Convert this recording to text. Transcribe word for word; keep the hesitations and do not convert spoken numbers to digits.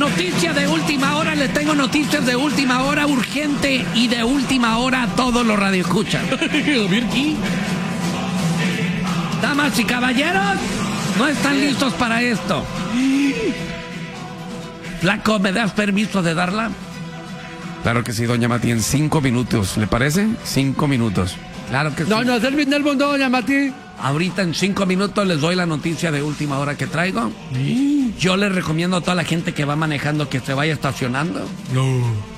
noticia de última hora, les tengo noticias de última hora urgente y de última hora a todos los radioescuchas. A ver, ¿qué? Damas y caballeros, no están listos para esto. Flaco, ¿me das permiso de darla? Claro que sí, doña Mati, en cinco minutos, ¿le parece? Cinco minutos. Claro que sí. No, no, del Nervo, no, doña Mati. Ahorita en cinco minutos les doy la noticia de última hora que traigo. Yo les recomiendo a toda la gente que va manejando que se vaya estacionando. No.